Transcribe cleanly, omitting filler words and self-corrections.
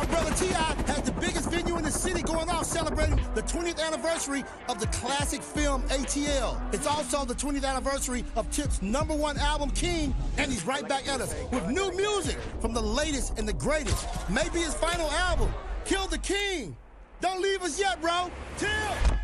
my brother T.I. has the biggest venue in the city going off celebrating the 20th anniversary of the classic film ATL. It's also the 20th anniversary of Tip's #1 album, King, and he's right back at us with new music from the latest and the greatest. Maybe his final album, Kill the King. Don't leave us yet, bro. Tip!